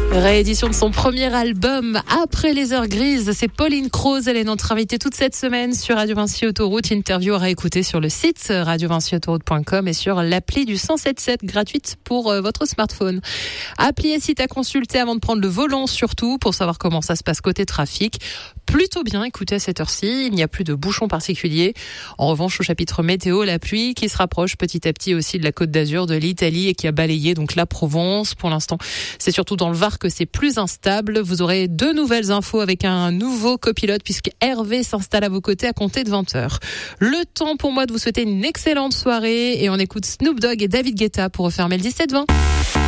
Réédition de son premier album Après les heures grises, c'est Pauline Croze. Elle est notre invitée toute cette semaine sur Radio Vinci Autoroute. Interview à réécouter sur le site radiovinciautoroute.com et sur l'appli du 177 gratuite pour votre smartphone. Appli et site à consulter avant de prendre le volant, surtout pour savoir comment ça se passe côté trafic. Plutôt bien, écoutez, à cette heure-ci, il n'y a plus de bouchons particuliers. En revanche, au chapitre météo, la pluie qui se rapproche petit à petit aussi de la Côte d'Azur, de l'Italie et qui a balayé donc la Provence. Pour l'instant, c'est surtout dans le Var que c'est plus instable. Vous aurez 2 nouvelles infos avec un nouveau copilote puisque Hervé s'installe à vos côtés à compter de 20h. Le temps pour moi de vous souhaiter une excellente soirée et on écoute Snoop Dogg et David Guetta pour refermer le 17-20.